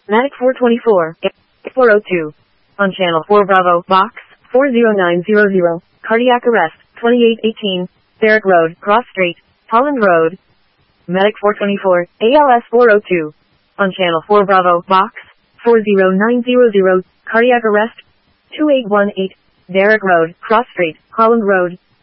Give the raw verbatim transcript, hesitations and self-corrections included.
Medic four twenty-four, four oh two. On channel four Bravo, box, four zero nine zero zero. Cardiac arrest, twenty-eight eighteen. Barrack Road, Cross Street, Holland Road. Medic four twenty-four, A L S four oh two. On channel four Bravo, box, four zero nine zero zero. Cardiac arrest, two eight one eight. Barrack Road, Cross Street, Holland Road.